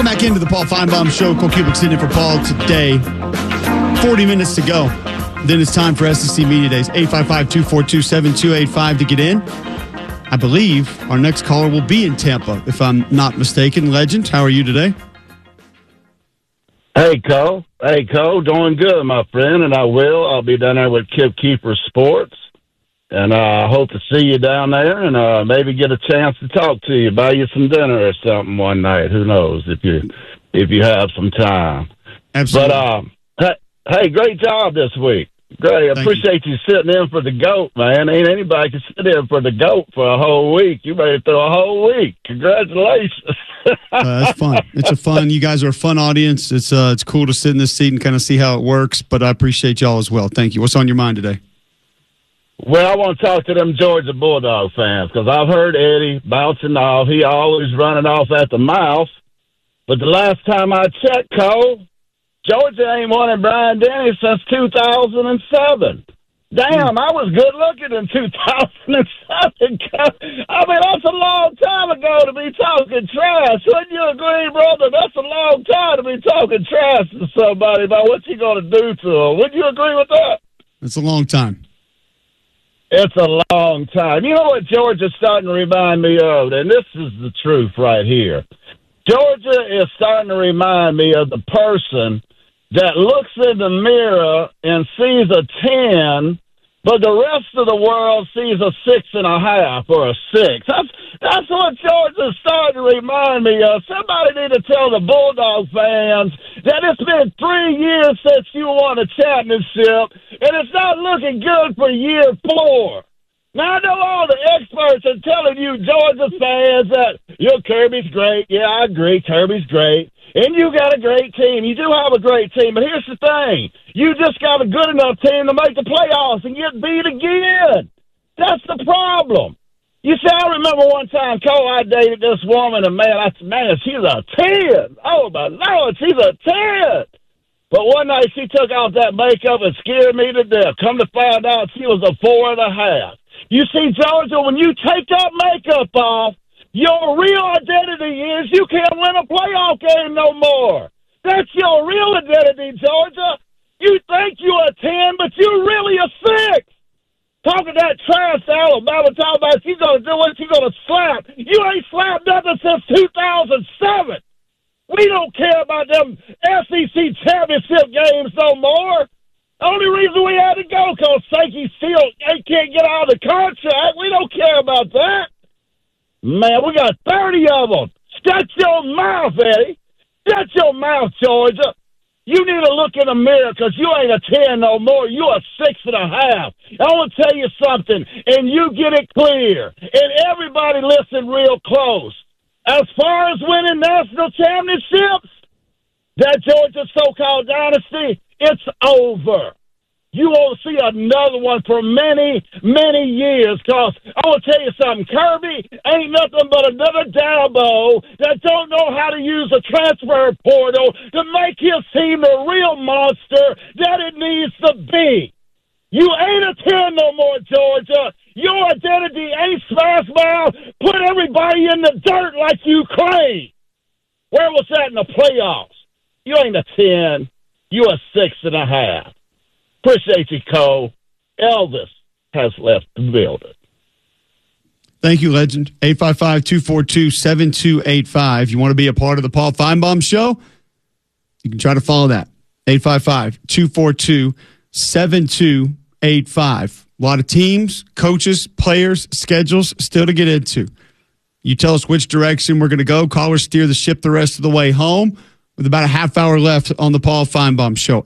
Welcome back into the Paul Feinbaum Show. Cole Cubic sitting in for Paul today. 40 minutes to go. Then it's time for SEC Media Days. 855-242-7285 to get in. I believe our next caller will be in Tampa, if I'm not mistaken. Legend, how are you today? Hey, Cole. Doing good, my friend, and I'll be down there with Kip Keeper Sports, and I hope to see you down there and maybe get a chance to talk to you, buy you some dinner or something one night. Who knows if you have some time. Absolutely. But, hey, great job this week. Great. I appreciate you sitting in for the GOAT, man. Ain't anybody can sit in for the GOAT for a whole week. You made it through a whole week. Congratulations. That's fun. It's a fun. You guys are a fun audience. It's cool to sit in this seat and kind of see how it works, but I appreciate y'all as well. Thank you. What's on your mind today? Well, I want to talk to them Georgia Bulldog fans because I've heard Eddie bouncing off. He always running off at the mouth. But the last time I checked, Cole, Georgia ain't won in Bryant-Denny since 2007. Damn, I was good looking in 2007. I mean, that's a long time ago to be talking trash. Wouldn't you agree, brother? That's a long time to be talking trash to somebody about what you going to do to them. Wouldn't you agree with that? It's a long time. It's a long time. You know what Georgia's starting to remind me of? And this is the truth right here. Georgia is starting to remind me of the person that looks in the mirror and sees a 10, but the rest of the world sees a 6.5 or a 6. That's what Georgia's starting to remind me of. Somebody need to tell the Bulldog fans that it's been 3 years since you won a championship, and it's not looking good for year 4. Now, I know all the experts are telling you, Georgia fans, that Kirby's great. Yeah, I agree, Kirby's great. And you got a great team. You do have a great team. But here's the thing. You just got a good enough team to make the playoffs and get beat again. That's the problem. You see, I remember one time, Cole, I dated this woman, and man, she's a 10. Oh, my Lord, she's a 10. But one night she took off that makeup and scared me to death. Come to find out she was a 4.5. You see, Georgia, when you take that makeup off, your real identity is you can't win a playoff game no more. That's your real identity, Georgia. You think you're a 10, but you're really a 6. Talking that trash to Alabama, talking about she's going to do what she's going to slap. You ain't slapped nothing since 2007. We don't care about them SEC championship games no more. The only reason we had to go because Sankey still can't get out of the contract. We don't care about that. Man, we got 30 of them. Shut your mouth, Eddie. Shut your mouth, Georgia. You need to look in the mirror because you ain't a 10 no more. You a 6.5. I want to tell you something, and you get it clear. And everybody listen real close. As far as winning national championships, that Georgia so-called dynasty, it's over. You won't see another one for many, many years because I want to tell you something. Kirby ain't nothing but another Dabo that don't know how to use a transfer portal to make his team the real monster that it needs to be. You ain't a 10 no more, Georgia. Your identity ain't smash mouth. Put everybody in the dirt like you claim. Where was that in the playoffs? You ain't a 10. You a 6.5. Appreciate you, Cole. Elvis has left the building. Thank you, Legend. 855-242-7285. You want to be a part of the Paul Feinbaum Show? You can try to follow that. 855-242-7285. A lot of teams, coaches, players, schedules still to get into. You tell us which direction we're going to go. Callers steer the ship the rest of the way home. With about a half hour left on the Paul Feinbaum Show.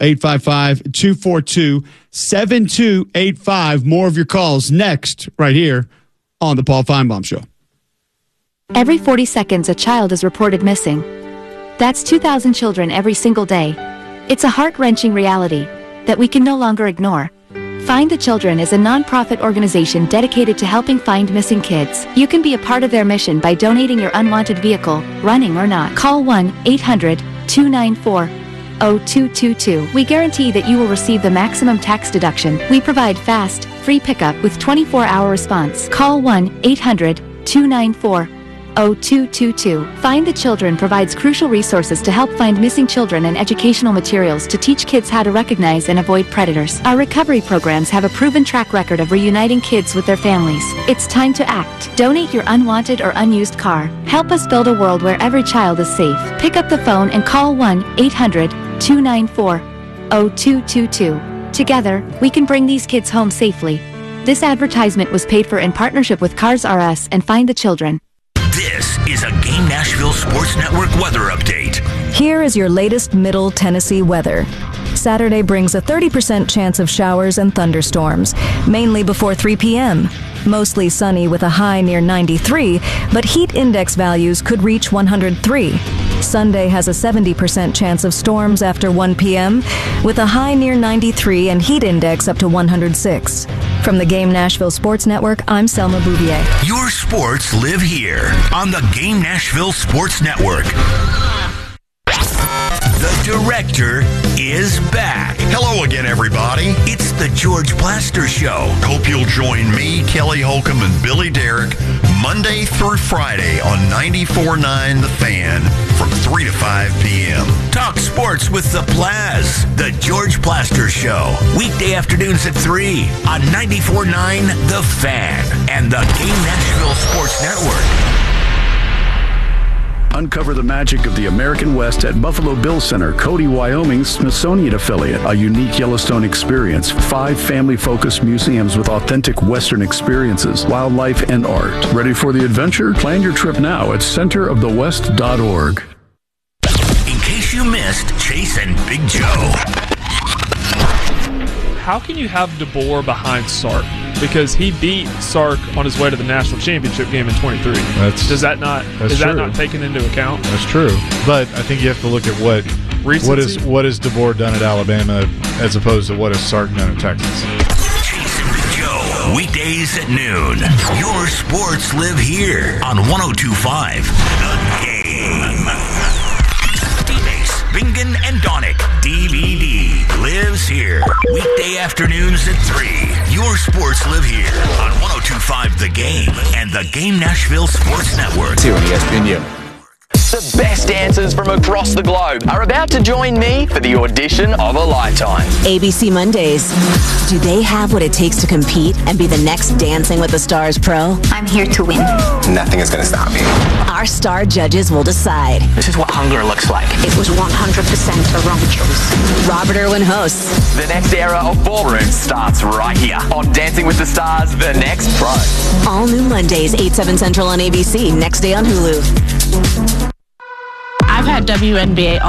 855-242-7285. More of your calls next, right here on the Paul Feinbaum Show. Every 40 seconds, a child is reported missing. That's 2,000 children every single day. It's a heart-wrenching reality that we can no longer ignore. Find the Children is a non-profit organization dedicated to helping find missing kids. You can be a part of their mission by donating your unwanted vehicle, running or not. Call 1-800-294-0222. We guarantee that you will receive the maximum tax deduction. We provide fast, free pickup with 24-hour response. Call 1-800-294-0222. 0222. Find the Children provides crucial resources to help find missing children and educational materials to teach kids how to recognize and avoid predators. Our recovery programs have a proven track record of reuniting kids with their families. It's time to act. Donate your unwanted or unused car. Help us build a world where every child is safe. Pick up the phone and call 1-800-294-0222. Together, we can bring these kids home safely. This advertisement was paid for in partnership with Cars R Us and Find the Children. This is a Game Nashville Sports Network weather update. Here is your latest Middle Tennessee weather. Saturday brings a 30% chance of showers and thunderstorms, mainly before 3 p.m. Mostly sunny with a high near 93, but heat index values could reach 103. Sunday has a 70% chance of storms after 1 p.m., with a high near 93 and heat index up to 106. From the Game Nashville Sports Network, I'm Selma Bouvier. Your sports live here on the Game Nashville Sports Network. The director is back. Hello again, everybody. It's the George Plaster Show. Hope you'll join me, Kelly Holcomb, and Billy Derrick Monday through Friday on 94.9 The Fan from 3 to 5 p.m. Talk sports with the Plaz. The George Plaster Show. Weekday afternoons at 3 on 94.9 The Fan and the Game Nashville Sports Network. Uncover the magic of the American West at Buffalo Bill Center, Cody, Wyoming's Smithsonian affiliate. A unique Yellowstone experience. 5 family-focused museums with authentic Western experiences, wildlife, and art. Ready for the adventure? Plan your trip now at centerofthewest.org. In case you missed Chase and Big Joe. How can you have DeBoer behind Sark? Because he beat Sark on his way to the national championship game in 23. Is that not taken into account? That's true. But I think you have to look at what has DeBoer done at Alabama as opposed to what has Sark done at Texas. Chase and Big Joe, weekdays at noon. Your sports live here on 102.5 The Game. D-Base, Bingen, and Donick, DVD, lives here. Weekday afternoons at 3. Your sports live here on 102.5 The Game and the Game Nashville Sports Network. Here on ESPNU. The best dancers from across the globe are about to join me for the audition of a lifetime. ABC Mondays. Do they have what it takes to compete and be the next Dancing with the Stars pro? I'm here to win. Nothing is going to stop me. Our star judges will decide. This is what hunger looks like. It was 100% the wrong choice. Robert Irwin hosts. The next era of ballroom starts right here on Dancing with the Stars, The Next Pro. All new Mondays, 8/7 Central on ABC. Next day on Hulu. I've had WNBA